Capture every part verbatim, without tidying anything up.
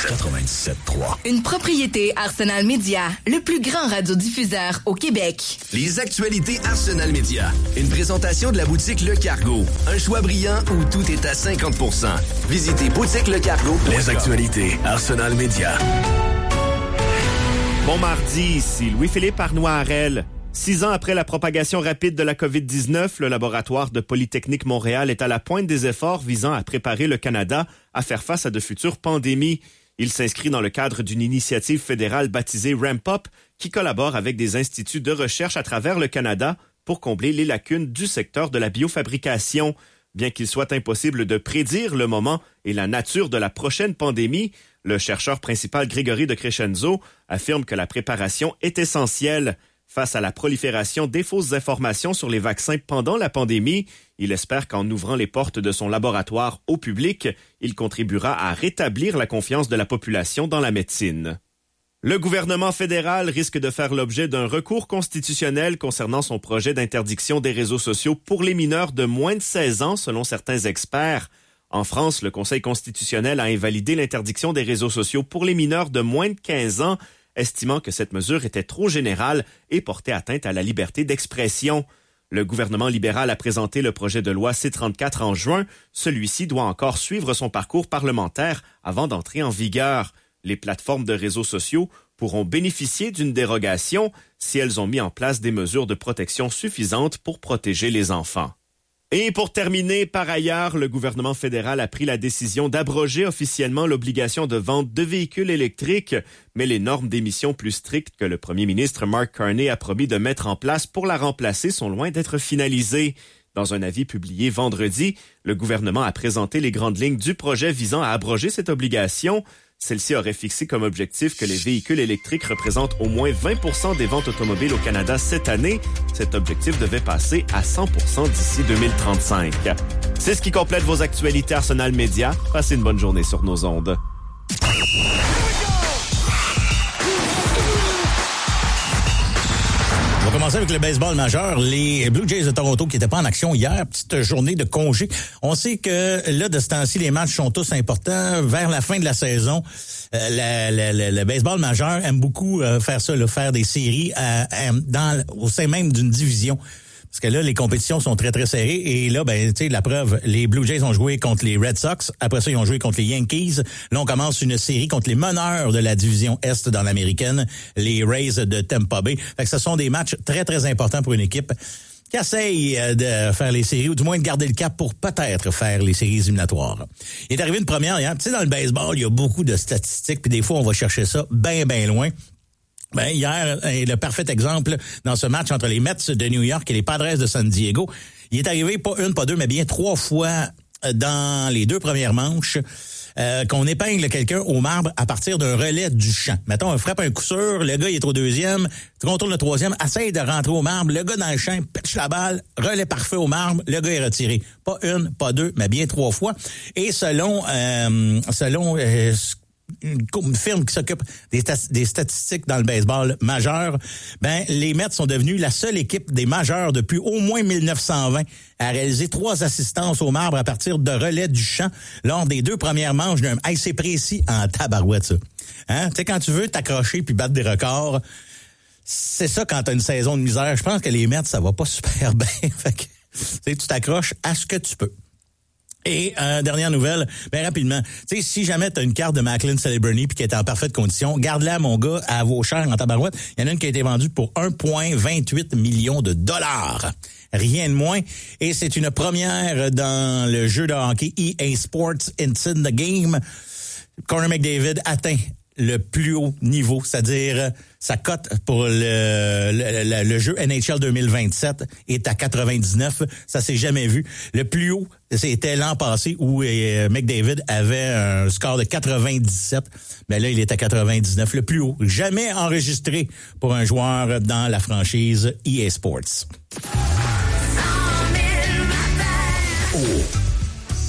quatre-vingt-dix-sept trois. Une propriété Arsenal Media, le plus grand radiodiffuseur au Québec. Les actualités Arsenal Media. Une présentation de la boutique Le Cargo. Un choix brillant où tout est à cinquante pour cent. Visitez boutique le cargo. Les actualités Arsenal Media. Bon mardi, ici Louis-Philippe Arnois-Harel. Six ans après la propagation rapide de la covid dix-neuf, le laboratoire de Polytechnique Montréal est à la pointe des efforts visant à préparer le Canada à faire face à de futures pandémies. Il s'inscrit dans le cadre d'une initiative fédérale baptisée Ramp Up qui collabore avec des instituts de recherche à travers le Canada pour combler les lacunes du secteur de la biofabrication. Bien qu'il soit impossible de prédire le moment et la nature de la prochaine pandémie, le chercheur principal Grégory de Crescenzo affirme que la préparation est essentielle. Face à la prolifération des fausses informations sur les vaccins pendant la pandémie, il espère qu'en ouvrant les portes de son laboratoire au public, il contribuera à rétablir la confiance de la population dans la médecine. Le gouvernement fédéral risque de faire l'objet d'un recours constitutionnel concernant son projet d'interdiction des réseaux sociaux pour les mineurs de moins de seize ans, selon certains experts. En France, le Conseil constitutionnel a invalidé l'interdiction des réseaux sociaux pour les mineurs de moins de quinze ans, estimant que cette mesure était trop générale et portait atteinte à la liberté d'expression. Le gouvernement libéral a présenté le projet de loi C trente-quatre en juin. Celui-ci doit encore suivre son parcours parlementaire avant d'entrer en vigueur. Les plateformes de réseaux sociaux pourront bénéficier d'une dérogation si elles ont mis en place des mesures de protection suffisantes pour protéger les enfants. Et pour terminer, par ailleurs, le gouvernement fédéral a pris la décision d'abroger officiellement l'obligation de vente de véhicules électriques, mais les normes d'émissions plus strictes que le premier ministre Mark Carney a promis de mettre en place pour la remplacer sont loin d'être finalisées. Dans un avis publié vendredi, le gouvernement a présenté les grandes lignes du projet visant à abroger cette obligation. Celle-ci aurait fixé comme objectif que les véhicules électriques représentent au moins vingt pour cent des ventes automobiles au Canada cette année. Cet objectif devait passer à cent pour cent d'ici deux mille trente-cinq. C'est ce qui complète vos actualités Arsenal Media. Passez une bonne journée sur nos ondes. On va commencer avec le baseball majeur. Les Blue Jays de Toronto qui n'étaient pas en action hier, petite journée de congé. On sait que là, de ce temps-ci, les matchs sont tous importants. Vers la fin de la saison, euh, la, la, la, le baseball majeur aime beaucoup euh, faire ça, là, faire des séries euh, euh, dans, au sein même d'une division. Parce que là, les compétitions sont très, très serrées. Et là, ben, tu sais, la preuve, les Blue Jays ont joué contre les Red Sox. Après ça, ils ont joué contre les Yankees. Là, on commence une série contre les meneurs de la division Est dans l'américaine, les Rays de Tampa Bay. Fait que ce sont des matchs très, très importants pour une équipe qui essaye de faire les séries, ou du moins de garder le cap pour peut-être faire les séries éliminatoires. Il est arrivé une première hier. Tu sais, dans le baseball, il y a beaucoup de statistiques, puis des fois, on va chercher ça bien, bien loin. Ben, hier, le parfait exemple dans ce match entre les Mets de New York et les Padres de San Diego. Il est arrivé pas une, pas deux, mais bien trois fois dans les deux premières manches euh, qu'on épingle quelqu'un au marbre à partir d'un relais du champ. Mettons, on frappe un coup sûr, le gars il est au deuxième, tu contrôles le troisième, essaye de rentrer au marbre, le gars dans le champ pitch la balle, relais parfait au marbre, le gars est retiré. Pas une, pas deux, mais bien trois fois. Et selon euh, selon euh, Une, une firme qui s'occupe des, des statistiques dans le baseball majeur, ben les Mets sont devenus la seule équipe des majeurs depuis au moins mille neuf cent vingt à réaliser trois assistances au marbre à partir de relais du champ lors des deux premières manches d'un... Hey, c'est précis en tabarouette, ça. Hein? Tu sais, quand tu veux t'accrocher puis battre des records, c'est ça quand t'as une saison de misère. Je pense que les Mets, ça va pas super bien. Fait que, tu sais, tu t'accroches à ce que tu peux. Et euh, dernière nouvelle, ben rapidement, tu sais, si jamais tu as une carte de Macklin Celebrity puis qui est en parfaite condition, garde-la, mon gars, à vos chers en tabarouette. Il y en a une qui a été vendue pour un virgule vingt-huit millions de dollars. Rien de moins. Et c'est une première dans le jeu de hockey E A Sports Inside the Game. Connor McDavid atteint le plus haut niveau, c'est-à-dire sa cote pour le, le, le, le jeu N H L deux mille vingt-sept est à quatre-vingt-dix-neuf. Ça s'est jamais vu. Le plus haut, c'était l'an passé où euh, McDavid avait un score de quatre-vingt-dix-sept. Mais là, il est à quatre-vingt-dix-neuf. Le plus haut jamais enregistré pour un joueur dans la franchise E A Sports. Oh.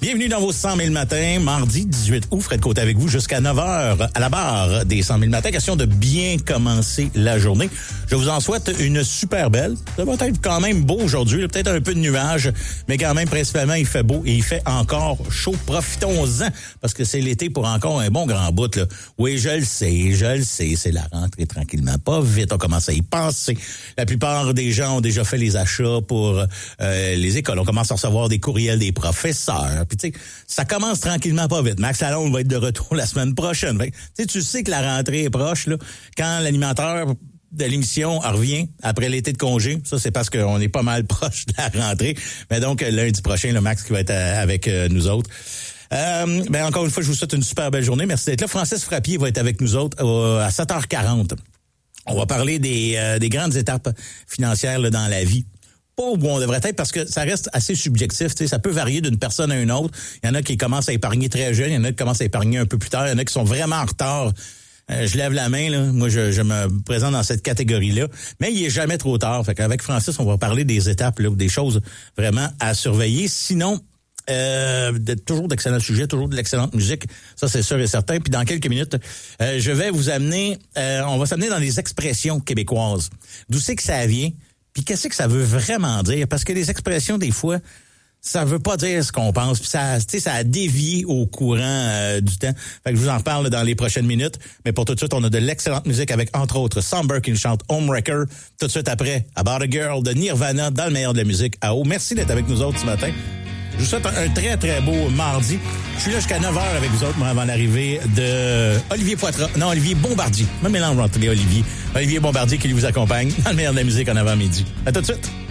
Bienvenue dans vos cent mille matins, mardi dix-huit août. Fred Côté avec vous jusqu'à neuf heures à la barre des cent mille matins. Question de bien commencer la journée. Je vous en souhaite une super belle. Ça va être quand même beau aujourd'hui. Peut-être un peu de nuages, mais quand même, principalement, il fait beau et il fait encore chaud. Profitons-en parce que c'est l'été pour encore un bon grand bout, là. Oui, je le sais, je le sais. C'est la rentrée tranquillement. Pas vite, on commence à y penser. La plupart des gens ont déjà fait les achats pour euh, les écoles. On commence à recevoir des courriels des professeurs. Puis tu sais, ça commence tranquillement pas vite. Max Lalonde va être de retour la semaine prochaine. Fait, tu sais, tu sais que la rentrée est proche, là. Quand l'animateur de l'émission revient après l'été de congé, ça c'est parce qu'on est pas mal proche de la rentrée. Mais donc lundi prochain, le Max qui va être avec euh, nous autres. Euh, ben encore une fois, je vous souhaite une super belle journée. Merci d'être là. Francis Frappier va être avec nous autres euh, à sept heures quarante. On va parler des, euh, des grandes étapes financières là, dans la vie. Pas où on devrait être parce que ça reste assez subjectif. Tu sais, ça peut varier d'une personne à une autre. Il y en a qui commencent à épargner très jeune, il y en a qui commencent à épargner un peu plus tard, il y en a qui sont vraiment en retard. Euh, je lève la main, là. Moi, je, je me présente dans cette catégorie-là. Mais il est jamais trop tard. Fait qu'avec Francis, on va parler des étapes, là, des choses vraiment à surveiller. Sinon, euh, de, toujours d'excellents sujets, toujours de l'excellente musique. Ça, c'est sûr et certain. Puis dans quelques minutes, euh, je vais vous amener, euh, on va s'amener dans les expressions québécoises. D'où c'est que ça vient? Puis qu'est-ce que ça veut vraiment dire? Parce que les expressions, des fois, ça veut pas dire ce qu'on pense. Puis ça, tu sais, ça a dévié au courant euh, du temps. Fait que je vous en reparle dans les prochaines minutes. Mais pour tout de suite, on a de l'excellente musique avec, entre autres, Somber qui nous chante Homewrecker. Tout de suite après, About a Girl de Nirvana dans le meilleur de la musique à eau. Merci d'être avec nous autres ce matin. Je vous souhaite un, un très, très beau mardi. Je suis là jusqu'à neuf heures avec vous autres, moi, avant l'arrivée de Olivier Poitras. Non, Olivier Bombardier. Je me mélange entre les Olivier. Olivier Bombardier qui lui vous accompagne dans le meilleur de la musique en avant-midi. À tout de suite.